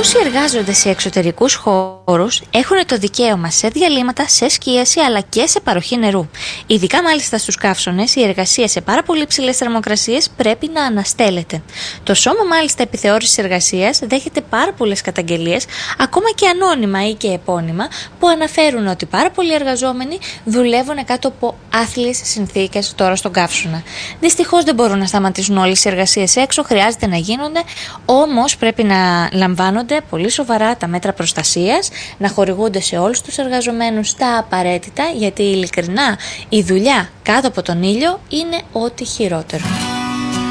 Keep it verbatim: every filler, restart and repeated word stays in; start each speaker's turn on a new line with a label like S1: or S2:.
S1: όσοι εργάζονται σε εξωτερικούς χώρους έχουν το δικαίωμα σε διαλύματα, σε σκίαση αλλά και σε παροχή νερού. Ειδικά μάλιστα στους καύσωνες, η εργασία σε πάρα πολύ ψηλές θερμοκρασίες πρέπει να αναστέλλεται. Το Σώμα μάλιστα Επιθεώρησης Εργασίας δέχεται πάρα πολλές καταγγελίες, ακόμα και ανώνυμα ή και επώνυμα, που αναφέρουν ότι πάρα πολλοί εργαζόμενοι δουλεύουν κάτω από άθλιες συνθήκες τώρα στον καύσωνα. Δυστυχώς δεν μπορούν να σταματήσουν όλες οι εργασίες έξω, χρειάζεται να γίνονται, όμως πρέπει να λαμβάνονται πολύ σοβαρά τα μέτρα προστασίας, να χορηγούνται σε όλους τους εργαζομένους τα απαραίτητα, γιατί ειλικρινά η δουλειά κάτω από τον ήλιο είναι ό,τι χειρότερο.